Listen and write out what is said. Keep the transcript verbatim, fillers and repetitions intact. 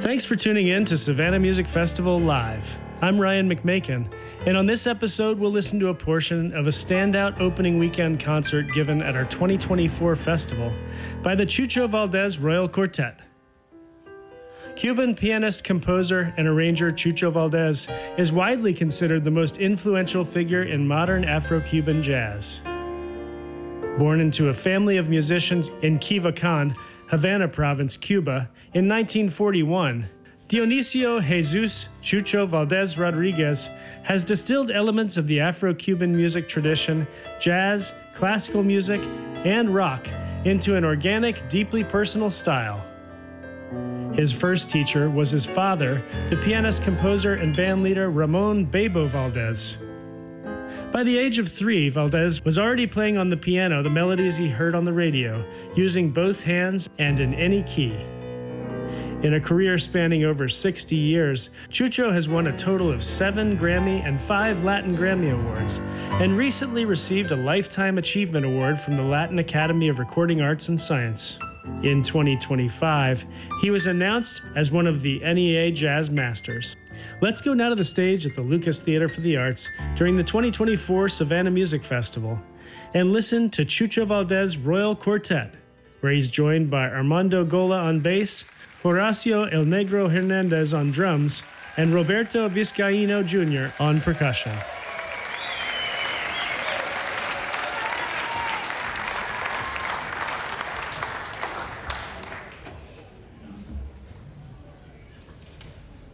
Thanks for tuning in to Savannah Music Festival Live. I'm Ryan McMakin, and on this episode, we'll listen to a portion of a standout opening weekend concert given at our twenty twenty-four festival by the Chucho Valdés Royal Quartet. Cuban pianist, composer, and arranger Chucho Valdés is widely considered the most influential figure in modern Afro-Cuban jazz. Born into a family of musicians in Quivacán, Havana Province, Cuba, in nineteen forty-one, Dionisio Jesus Chucho Valdés Rodriguez has distilled elements of the Afro-Cuban music tradition, jazz, classical music, and rock into an organic, deeply personal style. His first teacher was his father, the pianist, composer, and bandleader Ramon Bebo Valdés. By the age of three, Valdés was already playing on the piano the melodies he heard on the radio, using both hands and in any key. In a career spanning over sixty years, Chucho has won a total of seven Grammy and five Latin Grammy Awards, and recently received a Lifetime Achievement Award from the Latin Academy of Recording Arts and Science. In twenty twenty-five, he was announced as one of the N E A Jazz Masters. Let's go now to the stage at the Lucas Theater for the Arts during the twenty twenty-four Savannah Music Festival and listen to Chucho Valdés Royal Quartet, where he's joined by Armando Gola on bass, Horacio El Negro Hernandez on drums, and Roberto Vizcaíno Junior on percussion.